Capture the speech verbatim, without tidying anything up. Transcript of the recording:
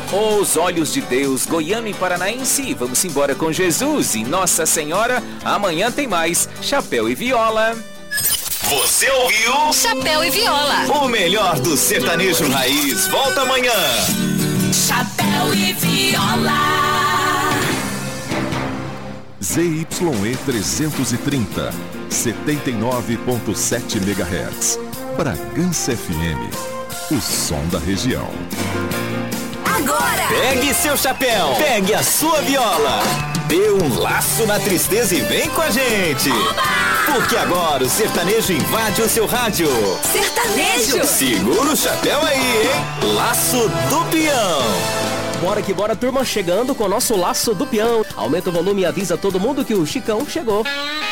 Os olhos de Deus, goiano e paranaense. Vamos embora com Jesus e Nossa Senhora. Amanhã tem mais Chapéu e Viola. Você ouviu? Chapéu e Viola. O melhor do sertanejo raiz. Volta amanhã. Chapéu e Viola. Z Y E trezentos e trinta, setenta e nove ponto sete megahertz. Bragança F M. O som da região. Agora! Pegue seu chapéu, pegue a sua viola, dê um laço na tristeza e vem com a gente. Oba! Porque agora o sertanejo invade o seu rádio. Sertanejo! Segura o chapéu aí, hein? Laço do Peão. Bora que bora, turma, chegando com o nosso Laço do Peão. Aumenta o volume e avisa todo mundo que o Chicão chegou.